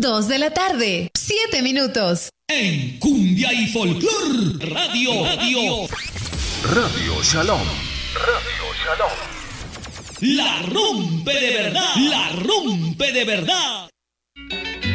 2 de la tarde, 7 minutos. En Cumbia y Folclor Radio Shalom. La rompe de verdad. La rompe de verdad.